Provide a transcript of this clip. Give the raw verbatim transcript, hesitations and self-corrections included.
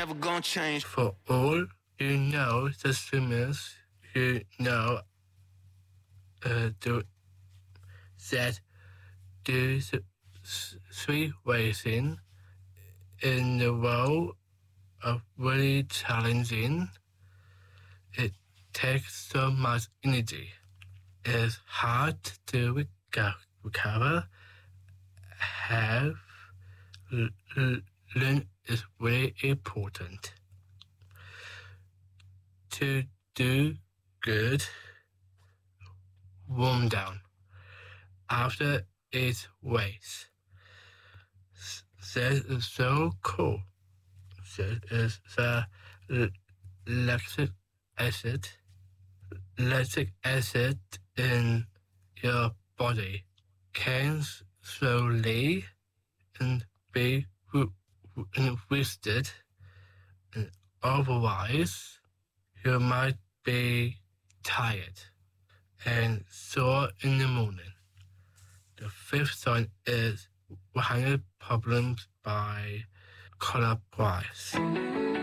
never gonna change. For all you know, the swimmers who know uh, do, that do th- three racing in the world are really challenging. It takes so much energy. It's hard to reco- recover. Have l- l- learn is really important. To do good, warm down after each race. That is so cool. That is the l- lactic acid, lactic acid in your body can slowly and be wasted, and otherwise you might be tired and sore in the morning. The fifth sign is one hundred problems by Color Price.